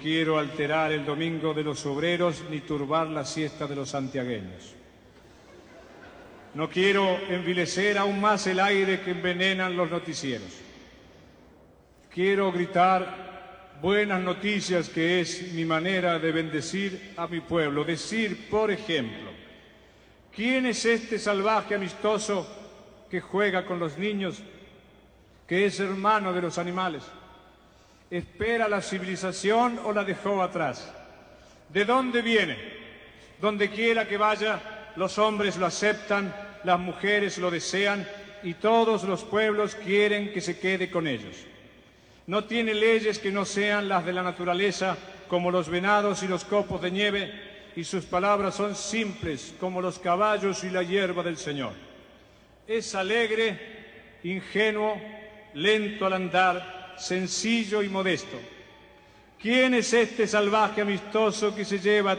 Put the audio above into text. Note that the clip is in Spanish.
quiero alterar el domingo de los obreros ni turbar la siesta de los santiagueños. No quiero envilecer aún más el aire que envenenan los noticieros. Quiero gritar buenas noticias, que es mi manera de bendecir a mi pueblo. Decir, por ejemplo, ¿quién es este salvaje amistoso que juega con los niños, que es hermano de los animales? ¿Espera la civilización o la dejó atrás? ¿De dónde viene? Donde quiera que vaya, los hombres lo aceptan, las mujeres lo desean y todos los pueblos quieren que se quede con ellos. No tiene leyes que no sean las de la naturaleza, como los venados y los copos de nieve, y sus palabras son simples como los caballos y la hierba del Señor. Es alegre, ingenuo, lento al andar, sencillo y modesto. ¿Quién es este salvaje amistoso que se lleva